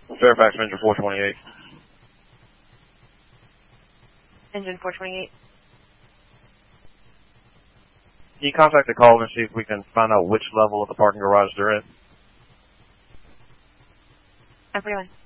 Fairfax, Engine 428. Engine 428. Can you contact the caller and see if we can find out which level of the parking garage they're in? Everyone.